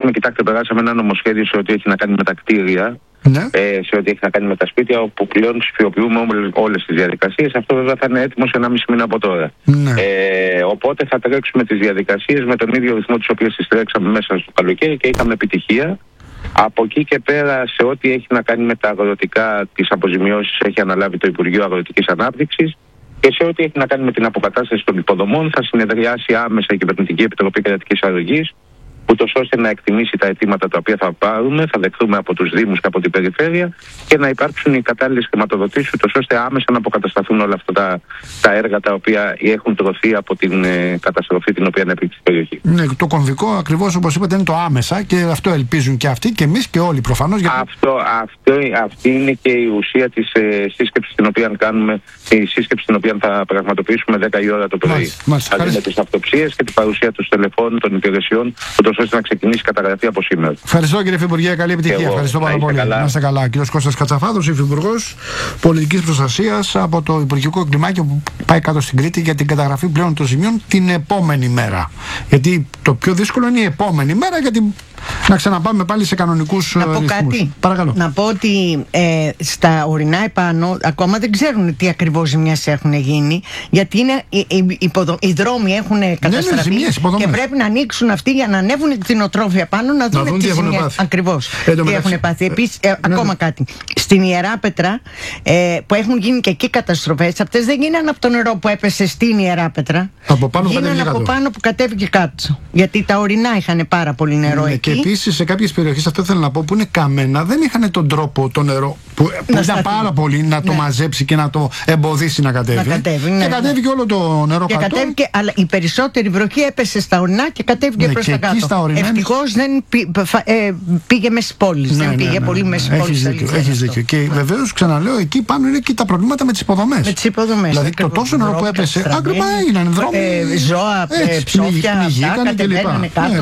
πούμε, κοιτάξτε, περάσαμε ένα νομοσχέδιο σε ό,τι έχει να κάνει με τα κτίρια, σε ό,τι έχει να κάνει με τα σπίτια, όπου πλέον ψηφιοποιούμε όλες τις διαδικασίες. Αυτό βέβαια θα είναι έτοιμο σε 1,5 μήνα από τώρα. Οπότε θα τρέξουμε τις διαδικασίες με τον ίδιο ρυθμό τις οποίες τις τρέξαμε μέσα στο καλοκαίρι και είχαμε επιτυχία. Από εκεί και πέρα, σε ό,τι έχει να κάνει με τα αγροτικά, τις αποζημιώσεις έχει αναλάβει το Υπουργείο Αγροτικής Ανάπτυξης, και σε ό,τι έχει να κάνει με την αποκατάσταση των υποδομών θα συνεδριάσει άμεσα η Κυβερνητική Επιτροπή Κρατικής Αρρωγής, ούτως ώστε να εκτιμήσει τα αιτήματα τα οποία θα πάρουμε, θα δεχθούμε από τους Δήμους και από την Περιφέρεια, και να υπάρξουν οι κατάλληλες χρηματοδοτήσεις, ούτως ώστε άμεσα να αποκατασταθούν όλα αυτά τα έργα τα οποία έχουν τρωθεί από την καταστροφή την οποία ανέπτυξε η περιοχή. Ναι, το κομβικό ακριβώς όπως είπατε είναι το άμεσα, και αυτό ελπίζουν και αυτοί και εμείς και όλοι προφανώς. Αυτή είναι και η ουσία της σύσκεψης την οποία κάνουμε, η σύσκεψη την οποία θα πραγματοποιήσουμε 10 η ώρα το πρωί. Με τις αυτοψίες και την παρουσία του τηλεφώνου των υπηρεσιών, ώστε να ξεκινήσει η καταγραφή από σήμερα. Ευχαριστώ κύριε Υφυπουργέ, καλή επιτυχία. Ευχαριστώ πάρα πολύ. Να είστε καλά. Κύριος Κώστας Κατσαφάδος, Υφυπουργός Πολιτικής Προστασίας από το Υπουργικό Κλιμάκιο, που πάει κάτω στην Κρήτη για την καταγραφή πλέον των σημείων την επόμενη μέρα. Γιατί το πιο δύσκολο είναι η επόμενη μέρα, γιατί να ξαναπάμε πάλι σε κανονικούς ρυθμούς. Κάτι. Παρακαλώ. Να πω ότι στα ορεινά επάνω ακόμα δεν ξέρουν τι ακριβώς ζημιές έχουν γίνει, γιατί είναι, οι δρόμοι έχουν καταστραφεί και πρέπει να ανοίξουν αυτοί για να ανέβουν την κτηνοτρόφια πάνω να δουν τι ζημιές ακριβώς τι έχουν πάθει. Επίσης, ακόμα κάτι. Στην Ιεράπετρα που έχουν γίνει και εκεί καταστροφές, αυτές δεν γίνανε από το νερό που έπεσε στην Ιεράπετρα. Γίνανε από πάνω που κατέβηκε κάτω. Γιατί τα ορεινά είχαν πάρα πολύ νερό εκεί. Και επίσης σε κάποιες περιοχές, αυτό θέλω να πω, που είναι καμένα, δεν είχαν τον τρόπο το νερό που ήταν πάρα πολύ να το μαζέψει και να το εμποδίσει να κατέβει. Και κατέβηκε όλο το νερό κάτω. Αλλά η περισσότερη βροχή έπεσε στα ορεινά και κατέβηκε προς τα κάτω. Ευτυχώς δεν πήγε μέσα στις πόλεις. Δεν πήγε πολύ μέσα στις πόλεις. Έχεις δίκιο. Και βεβαίως, ξαναλέω, εκεί πάνω είναι και τα προβλήματα με τις υποδομές. Δηλαδή το τόσο νερό που έπεσε, άγκρημα έγιναν δρόμοι. Ζώα, ψόφια, κατεβαίνανε κάτω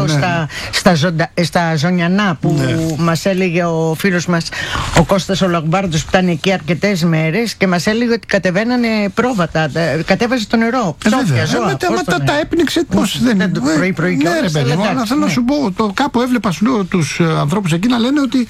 στα Ζωνιανά που μας έλεγε ο φίλος μας ο Κώστας ο Λαγμπάρντος, που ήταν εκεί αρκετές μέρες και μας έλεγε ότι κατεβαίνανε πρόβατα, κατέβαζε το νερό, ψόφια, ζώα. Μετά τα έπνιξε πως δεν είναι. Ναι ρε παιδί μου, αλλά θέλω να σου πω, κάπου έβλεπα τους ανθρώπους εκεί να λένε ότι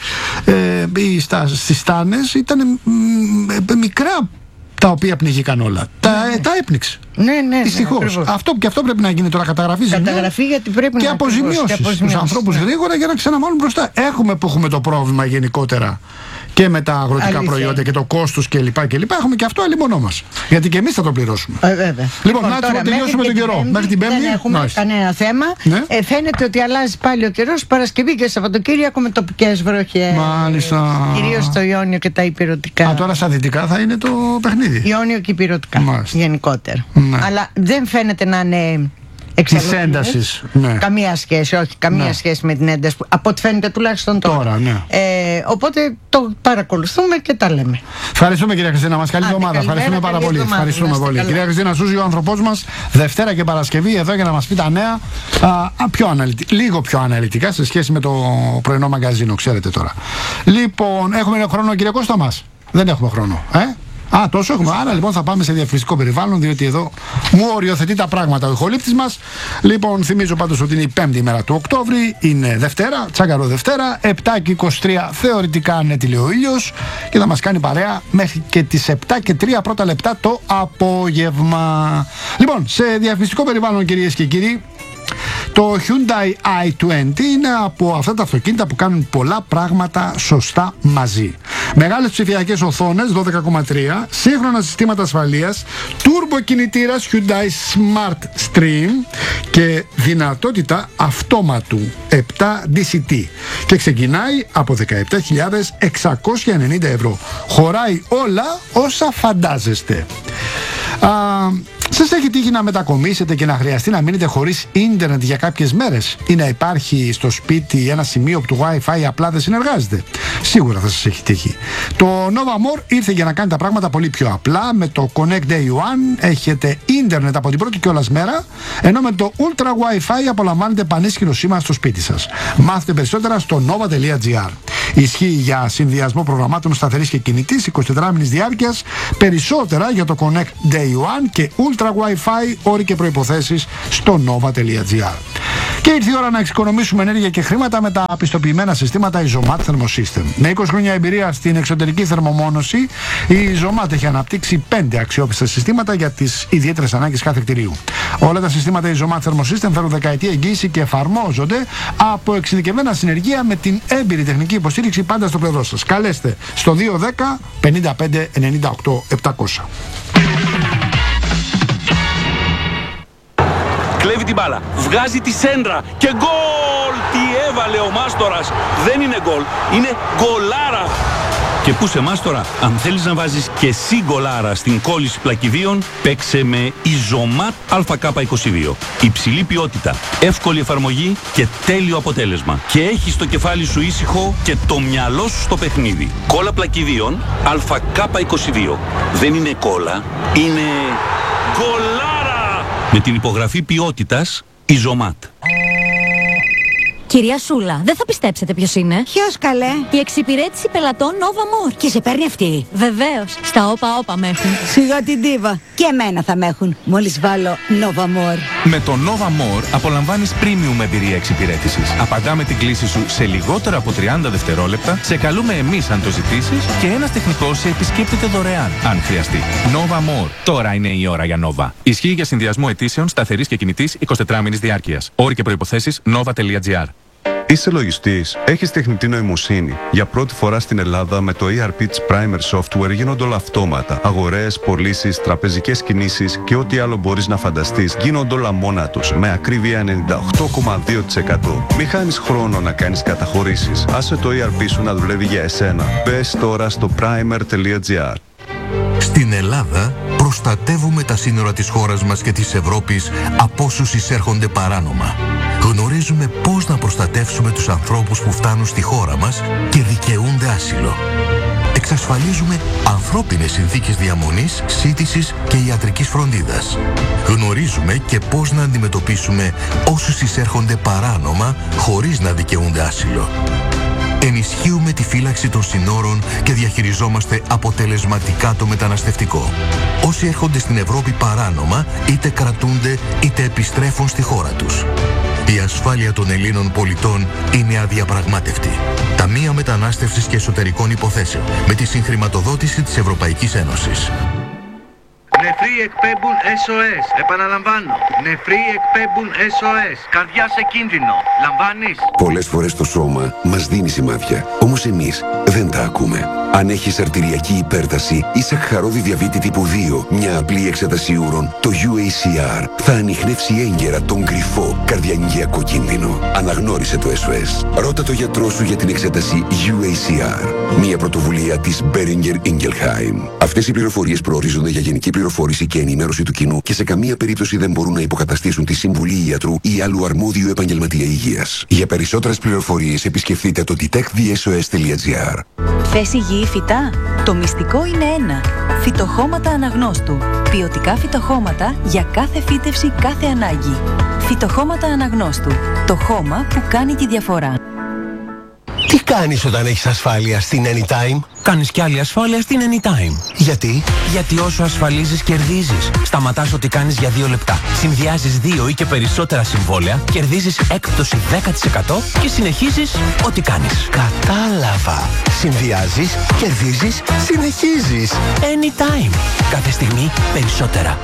στις στάνες ήταν μικρά τα οποία πνιγήκαν όλα. Τα έπνιξε. Ναι. Δυστυχώς. Αυτό πρέπει να γίνει τώρα, καταγραφή γιατί πρέπει και αποζημιώσεις στους ανθρώπους γρήγορα για να ξαναμάλουν μπροστά. Έχουμε το πρόβλημα γενικότερα και με τα αγροτικά προϊόντα και το κόστος κλπ. Έχουμε και αυτό αλλήμονό μας. Γιατί και εμείς θα το πληρώσουμε. Λοιπόν, να τελειώσουμε τον καιρό. Μέχρι την Πέμπτη δεν έχουμε κανένα θέμα. Φαίνεται ότι αλλάζει πάλι ο καιρός Παρασκευή και Σαββατοκύριακο με τοπικές βροχές. Μάλιστα. Κυρίως στο Ιόνιο και τα Ηπειρωτικά. Τώρα στα δυτικά θα είναι το παιχνίδι. Ιόνιο και Ηπειρωτικά γενικότερα. Αλλά δεν φαίνεται να είναι της έντασης. Καμία σχέση, όχι, καμία σχέση με την ένταση, από ό,τι φαίνεται τουλάχιστον τώρα. Οπότε το παρακολουθούμε και τα λέμε. Ευχαριστούμε κυρία Χριστίνα μας, καλή εβδομάδα. Ευχαριστούμε πάρα πολύ. Ευχαριστούμε πολύ. Κυρία Χριστίνα Σούζη, ο άνθρωπός μας, Δευτέρα και Παρασκευή εδώ για να μας πει τα νέα λίγο πιο αναλυτικά σε σχέση με το πρωινό μαγκαζίνο, ξέρετε τώρα. Λοιπόν, έχουμε χρόνο κύριε Κώστα μας? Δεν έχουμε χρόνο. Τόσο έχουμε. Άρα λοιπόν θα πάμε σε διαφημιστικό περιβάλλον, διότι εδώ μου οριοθετεί τα πράγματα ο ηχολήπτης μας. Λοιπόν, θυμίζω πάντως ότι είναι η 5η μέρα του Οκτώβρη, είναι Δευτέρα, τσάγκαρο Δευτέρα, 7:23 θεωρητικά ανέτειλε ο ήλιος και θα μας κάνει παρέα μέχρι και τις 7:03 πρώτα λεπτά το απόγευμα. Λοιπόν, σε διαφημιστικό περιβάλλον κυρίες και κύριοι, το Hyundai i20 είναι από αυτά τα αυτοκίνητα που κάνουν πολλά πράγματα σωστά μαζί. Μεγάλες ψηφιακές οθόνες 12,3, σύγχρονα συστήματα ασφαλείας, turbo κινητήρας Hyundai Smart Stream και δυνατότητα αυτόματου 7 DCT και ξεκινάει από 17.690 ευρώ. Χωράει όλα όσα φαντάζεστε. Σας έχει τύχει να μετακομίσετε και να χρειαστεί να μείνετε χωρίς ίντερνετ για κάποιες μέρες ή να υπάρχει στο σπίτι ένα σημείο που το Wi-Fi απλά δεν συνεργάζεται? Σίγουρα θα σας έχει τύχει. Το Nova More ήρθε για να κάνει τα πράγματα πολύ πιο απλά. Με το Connect Day One έχετε ίντερνετ από την πρώτη κιόλας μέρα, ενώ με το Ultra Wi-Fi απολαμβάνετε πανίσχυρο σήμα στο σπίτι σας. Μάθετε περισσότερα στο nova.gr. Ισχύει για συνδυασμό προγραμμάτων σταθερής και κινητής 24 μήνες διάρκειας. Περισσότερα για το Connect Day One και Ultra Wi-Fi, όροι και προϋποθέσεις στο nova.gr. Και ήρθε η ώρα να εξοικονομήσουμε ενέργεια και χρήματα με τα πιστοποιημένα συστήματα Isomat Thermosystem. Με 20 χρόνια εμπειρία στην εξωτερική θερμομόνωση, η Isomat έχει αναπτύξει 5 αξιόπιστα συστήματα για τις ιδιαίτερες ανάγκες κάθε κτηρίου. Όλα τα συστήματα Isomat Thermosystem φέρουν δεκαετία εγγύηση και εφαρμόζονται από εξειδικευμένα συνεργεία με την έμπειρη τεχνική υποστήριξη πάντα στο πλευρό σας. Καλέστε στο 210 55 98 700. Κλέβει την μπάλα, βγάζει τη σέντρα και γκολ! Τι έβαλε ο Μάστορας! Δεν είναι γκολ, είναι γκολάρα! Και πού σε Μάστορα, αν θέλεις να βάζεις και εσύ γκολάρα στην κόλληση πλακιδίων, παίξε με Isomat ΑΚ22. Υψηλή ποιότητα, εύκολη εφαρμογή και τέλειο αποτέλεσμα. Και έχεις το κεφάλι σου ήσυχο και το μυαλό σου στο παιχνίδι. Κόλλα πλακιδίων ΑΚ22. Δεν είναι κόλλα, είναι γκολάρα! Με την υπογραφή ποιότητας Isomat. Κυρία Σούλα, δεν θα πιστέψετε ποιος είναι. Ποιος καλέ? Η εξυπηρέτηση πελατών Nova More. Και σε παίρνει αυτή? Βεβαίως, στα όπα με έχουν. Σιγά την ντίβα. Και εμένα θα με έχουν, μόλις βάλω Nova More. Με το Nova More απολαμβάνεις premium εμπειρία εξυπηρέτησης. Απαντάμε την κλήση σου σε λιγότερα από 30 δευτερόλεπτα, σε καλούμε εμείς αν το ζητήσεις και ένας τεχνικός σε επισκέπτεται δωρεάν, αν χρειαστεί. Nova More. Τώρα είναι η ώρα για Nova. Ισχύει για συνδυασμό αιτήσεων σταθερής και κινητής 24 μήνης διάρκειας. Όροι και προϋποθέσεις nova.gr. Είσαι λογιστής, έχεις τεχνητή νοημοσύνη. Για πρώτη φορά στην Ελλάδα με το ERP της Primer Software γίνονται όλα αυτόματα. Αγορές, πωλήσεις, τραπεζικές κινήσεις και ό,τι άλλο μπορείς να φανταστείς γίνονται όλα μόνα τους με ακρίβεια 98,2%. Μη χάνεις χρόνο να κάνεις καταχωρήσεις. Άσε το ERP σου να δουλεύει για εσένα. Μπες τώρα στο primer.gr. Στην Ελλάδα προστατεύουμε τα σύνορα της χώρας μας και της Ευρώπης από όσους εισέρχονται παράνομα. Γνωρίζουμε πώς να προστατεύσουμε τους ανθρώπους που φτάνουν στη χώρα μας και δικαιούνται άσυλο. Εξασφαλίζουμε ανθρώπινες συνθήκες διαμονής, σύντησης και ιατρικής φροντίδας. Γνωρίζουμε και πώς να αντιμετωπίσουμε όσους εισέρχονται παράνομα χωρίς να δικαιούνται άσυλο. Ενισχύουμε τη φύλαξη των συνόρων και διαχειριζόμαστε αποτελεσματικά το μεταναστευτικό. Όσοι έρχονται στην Ευρώπη παράνομα, είτε κρατούνται είτε επιστρέφουν στη χώρα τους. Η ασφάλεια των Ελλήνων πολιτών είναι αδιαπραγμάτευτη. Ταμεία Μετανάστευσης και Εσωτερικών Υποθέσεων, με τη συγχρηματοδότηση της Ευρωπαϊκής Ένωσης. Νεφροί εκπέμπουν SOS. Επαναλαμβάνω. Νεφροί εκπέμπουν SOS. Καρδιά σε κίνδυνο. Λαμβάνεις? Πολλές φορές το σώμα μας δίνει σημάδια. Όμως εμείς δεν τα ακούμε. Αν έχεις αρτηριακή υπέρταση ή σακχαρόδι διαβήτη τύπου 2, μια απλή εξέταση ούρων, το UACR θα ανιχνεύσει έγκαιρα τον κρυφό καρδιαγγειακό κίνδυνο. Αναγνώρισε το SOS. Ρώτα το γιατρό σου για την εξέταση UACR. Μια πρωτοβουλία της Boehringer Ingelheim. Αυτές οι πληροφορίες προορίζονται για γενική πληροφόρηση και ενημέρωση του κοινού και σε καμία περίπτωση δεν μπορούν να υποκαταστήσουν τη συμβουλή ιατρού ή άλλου αρμόδιου επαγγελματία υγείας. Για περισσότερες πληροφορίες επισκεφτείτε το detectthesos.gr. Θες υγιή φυτά? Το μυστικό είναι ένα. Φυτοχώματα Αναγνώστου. Ποιοτικά φυτοχώματα για κάθε φύτευση, κάθε ανάγκη. Φυτοχώματα Αναγνώστου. Το χώμα που κάνει τη διαφορά. Τι κάνεις όταν έχεις ασφάλεια στην Anytime? Κάνεις κι άλλη ασφάλεια στην Anytime. Γιατί? Γιατί όσο ασφαλίζεις κερδίζεις. Σταματάς ό,τι κάνεις για 2 λεπτά. Συνδυάζεις 2 ή και περισσότερα συμβόλαια, κερδίζεις έκπτωση 10% και συνεχίζεις ό,τι κάνεις. Κατάλαβα. Συνδυάζεις, κερδίζεις, συνεχίζεις. Anytime. Κάθε στιγμή περισσότερα.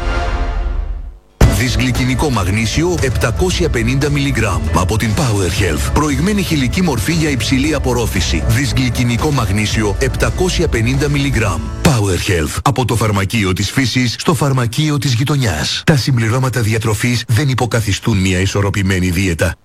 Δυσγλυκινικό μαγνήσιο 750 mg από την Power Health. Προηγμένη χηλική μορφή για υψηλή απορρόφηση. Δυσγλυκινικό μαγνήσιο 750 mg. Power Health. Από το φαρμακείο της φύσης στο φαρμακείο της γειτονιάς. Τα συμπληρώματα διατροφής δεν υποκαθιστούν μια ισορροπημένη δίαιτα.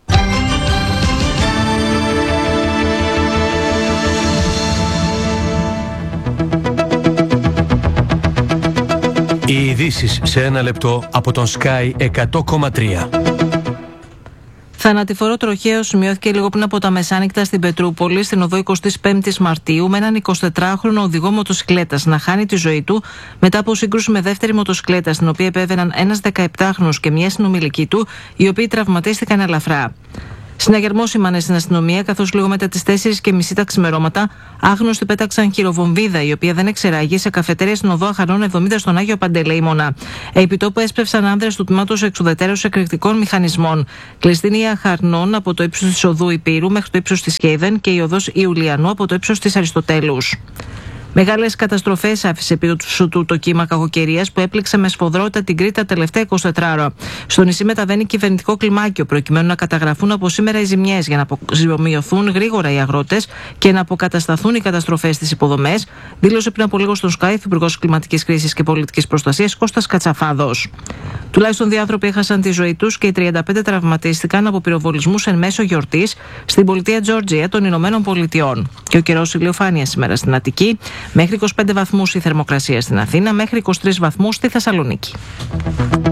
Οι ειδήσεις σε 1 λεπτό από τον Sky 100,3. Θανατηφόρο τροχαίο σημειώθηκε λίγο πριν από τα μεσάνυχτα στην Πετρούπολη, στην οδό 25η Μαρτίου, με έναν 24χρονο οδηγό μοτοσικλέτας να χάνει τη ζωή του μετά από σύγκρουση με δεύτερη μοτοσικλέτα, στην οποία επέβαιναν ένας 17χρονος και μια συνομιλική του, οι οποίοι τραυματίστηκαν ελαφρά. Συναγερμό σήμανε στην αστυνομία, καθώς λίγο μετά τις 4:30 τα ξημερώματα άγνωστοι πέταξαν χειροβομβίδα, η οποία δεν εξεράγει, σε καφετέρια στην οδό Αχαρνών 70 στον Άγιο Παντελεήμονα. Επί τόπου έσπευσαν άνδρες του τμήματος εξουδετέρωσης εκρηκτικών μηχανισμών. Κλειστή είναι η Αχαρνών από το ύψος της οδού Υπήρου μέχρι το ύψος της Χέιδεν και η οδός Ιουλιανού από το ύψος της Αριστοτέλους. Μεγάλες καταστροφές άφησε πίσω του το κύμα κακοκαιρίας που έπληξε με σφοδρότητα την Κρήτη τα τελευταία 24 ώρα. Στο νησί μεταβαίνει κυβερνητικό κλιμάκιο προκειμένου να καταγραφούν από σήμερα οι ζημιές για να αποζημιωθούν γρήγορα οι αγρότες και να αποκατασταθούν οι καταστροφές στις υποδομές, δήλωσε πριν από λίγο στον Sky Υπουργός Κλιματικής Κρίσης και Πολιτικής Προστασίας Κώστας Κατσαφάδος. Τουλάχιστον 2 άνθρωποι έχασαν τη ζωή τους και οι 35 τραυματίστηκαν από πυροβολισμούς εν μέσω γιορτής στην πολιτεία Τζόρτζια των Ηνωμένων Πολιτειών. Και ο καιρός ηλιοφάνεια σήμερα στην Αττική. Μέχρι 25 βαθμούς η θερμοκρασία στην Αθήνα, μέχρι 23 βαθμούς στη Θεσσαλονίκη.